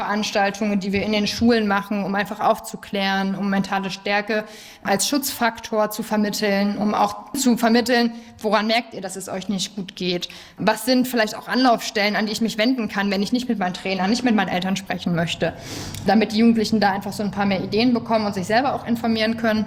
Veranstaltungen, die wir in den Schulen machen, um einfach aufzuklären, um mentale Stärke als Schutzfaktor zu vermitteln, um auch zu vermitteln, woran merkt ihr, dass es euch nicht gut geht? Was sind vielleicht auch Anlaufstellen, an die ich mich wenden kann, wenn ich nicht mit meinen Trainern, nicht mit meinen Eltern sprechen möchte, damit die Jugendlichen da einfach so ein paar mehr Ideen bekommen und sich selber auch informieren können.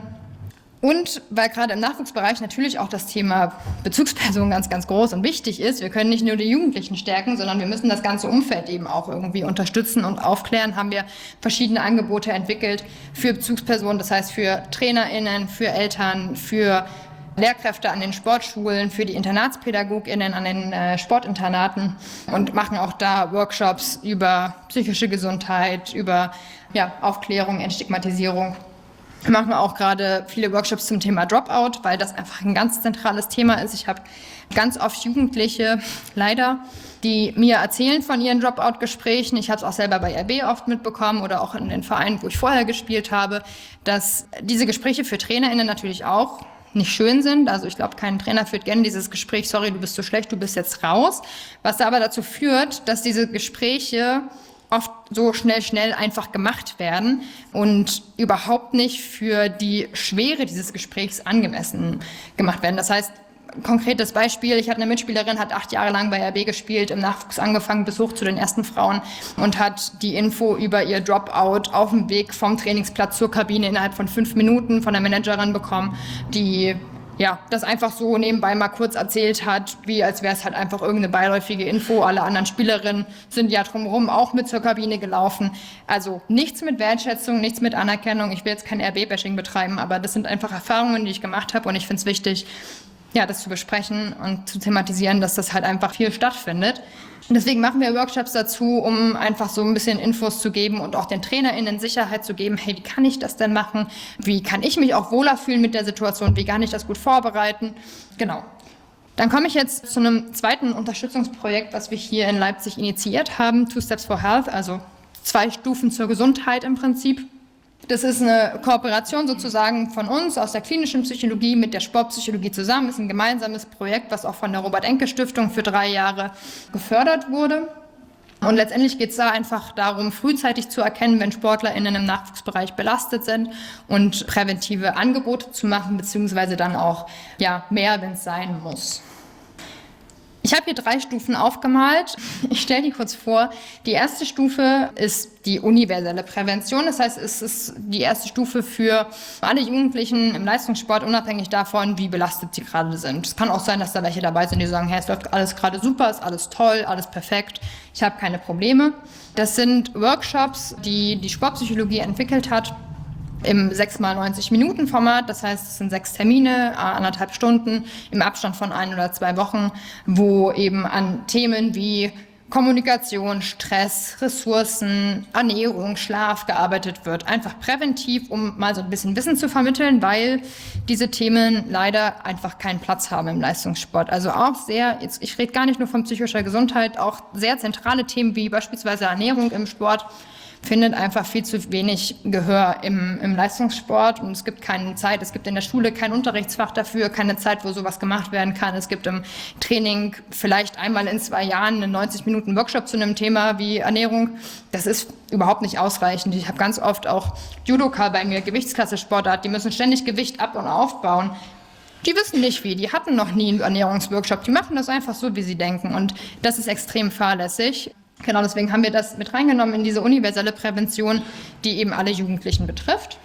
Und weil gerade im Nachwuchsbereich natürlich auch das Thema Bezugsperson ganz, ganz groß und wichtig ist, wir können nicht nur die Jugendlichen stärken, sondern wir müssen das ganze Umfeld eben auch irgendwie unterstützen und aufklären, haben wir verschiedene Angebote entwickelt für Bezugspersonen, das heißt für TrainerInnen, für Eltern, für Lehrkräfte an den Sportschulen, für die InternatspädagogInnen an den Sportinternaten und machen auch da Workshops über psychische Gesundheit, über Aufklärung, Entstigmatisierung. Wir machen auch gerade viele Workshops zum Thema Dropout, weil das einfach ein ganz zentrales Thema ist. Ich habe ganz oft Jugendliche, leider, die mir erzählen von ihren Dropout-Gesprächen. Ich habe es auch selber bei RB oft mitbekommen oder auch in den Vereinen, wo ich vorher gespielt habe, dass diese Gespräche für TrainerInnen natürlich auch nicht schön sind. Also ich glaube, kein Trainer führt gerne dieses Gespräch, sorry, du bist so schlecht, du bist jetzt raus. Was aber dazu führt, dass diese Gespräche oft so schnell einfach gemacht werden und überhaupt nicht für die Schwere dieses Gesprächs angemessen gemacht werden. Das heißt, konkretes Beispiel, ich hatte eine Mitspielerin, hat 8 Jahre lang bei RB gespielt, im Nachwuchs angefangen bis hoch zu den ersten Frauen und hat die Info über ihr Dropout auf dem Weg vom Trainingsplatz zur Kabine innerhalb von 5 Minuten von der Managerin bekommen, die das einfach so nebenbei mal kurz erzählt hat, wie als wäre es halt einfach irgendeine beiläufige Info. Alle anderen Spielerinnen sind ja drumherum auch mit zur Kabine gelaufen. Also nichts mit Wertschätzung, nichts mit Anerkennung. Ich will jetzt kein RB-Bashing betreiben, aber das sind einfach Erfahrungen, die ich gemacht habe und ich finde es wichtig, das zu besprechen und zu thematisieren, dass das halt einfach viel stattfindet. Und deswegen machen wir Workshops dazu, um einfach so ein bisschen Infos zu geben und auch den TrainerInnen Sicherheit zu geben, hey, wie kann ich das denn machen? Wie kann ich mich auch wohler fühlen mit der Situation? Wie kann ich das gut vorbereiten? Genau. Dann komme ich jetzt zu einem zweiten Unterstützungsprojekt, was wir hier in Leipzig initiiert haben, 2 Steps for Health, also 2 Stufen zur Gesundheit im Prinzip. Das ist eine Kooperation sozusagen von uns aus der klinischen Psychologie mit der Sportpsychologie zusammen. Das ist ein gemeinsames Projekt, was auch von der Robert-Enke-Stiftung für 3 Jahre gefördert wurde. Und letztendlich geht es da einfach darum, frühzeitig zu erkennen, wenn SportlerInnen im Nachwuchsbereich belastet sind und präventive Angebote zu machen, beziehungsweise dann auch mehr, wenn es sein muss. Ich habe hier 3 Stufen aufgemalt. Ich stelle die kurz vor. Die erste Stufe ist die universelle Prävention. Das heißt, es ist die erste Stufe für alle Jugendlichen im Leistungssport, unabhängig davon, wie belastet sie gerade sind. Es kann auch sein, dass da welche dabei sind, die sagen, hey, es läuft alles gerade super, ist alles toll, alles perfekt, ich habe keine Probleme. Das sind Workshops, die die Sportpsychologie entwickelt hat, im 6x90-Minuten-Format, das heißt, es sind 6 Termine, 1,5 Stunden im Abstand von 1 oder 2 Wochen, wo eben an Themen wie Kommunikation, Stress, Ressourcen, Ernährung, Schlaf gearbeitet wird. Einfach präventiv, um mal so ein bisschen Wissen zu vermitteln, weil diese Themen leider einfach keinen Platz haben im Leistungssport. Also auch ich rede gar nicht nur von psychischer Gesundheit, auch sehr zentrale Themen wie beispielsweise Ernährung im Sport findet einfach viel zu wenig Gehör im Leistungssport und es gibt keine Zeit, es gibt in der Schule kein Unterrichtsfach dafür, keine Zeit, wo sowas gemacht werden kann. Es gibt im Training vielleicht einmal in 2 Jahren einen 90-Minuten-Workshop zu einem Thema wie Ernährung. Das ist überhaupt nicht ausreichend. Ich habe ganz oft auch Judoka bei mir, Gewichtsklasse-Sportart, die müssen ständig Gewicht ab- und aufbauen. Die wissen nicht wie, die hatten noch nie einen Ernährungsworkshop, die machen das einfach so, wie sie denken und das ist extrem fahrlässig. Genau, deswegen haben wir das mit reingenommen in diese universelle Prävention, die eben alle Jugendlichen betrifft.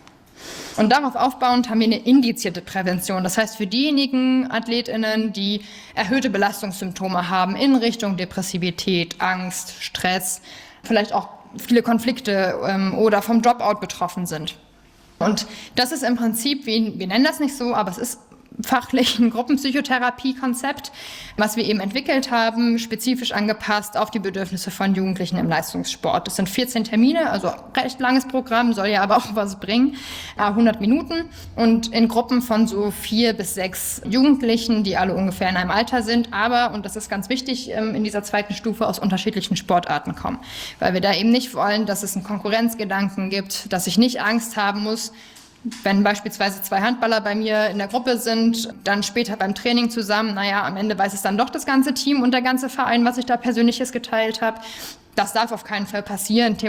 Und darauf aufbauend haben wir eine indizierte Prävention. Das heißt, für diejenigen AthletInnen, die erhöhte Belastungssymptome haben in Richtung Depressivität, Angst, Stress, vielleicht auch viele Konflikte oder vom Dropout betroffen sind. Und das ist im Prinzip, wir nennen das nicht so, aber es ist fachlich ein Gruppenpsychotherapie-Konzept, was wir eben entwickelt haben, spezifisch angepasst auf die Bedürfnisse von Jugendlichen im Leistungssport. Das sind 14 Termine, also recht langes Programm, soll ja aber auch was bringen, 100 Minuten und in Gruppen von so 4 bis 6 Jugendlichen, die alle ungefähr in einem Alter sind, aber, und das ist ganz wichtig, in dieser zweiten Stufe aus unterschiedlichen Sportarten kommen, weil wir da eben nicht wollen, dass es einen Konkurrenzgedanken gibt, dass ich nicht Angst haben muss, wenn beispielsweise 2 Handballer bei mir in der Gruppe sind, dann später beim Training zusammen, am Ende weiß es dann doch das ganze Team und der ganze Verein, was ich da Persönliches geteilt habe. Das darf auf keinen Fall passieren.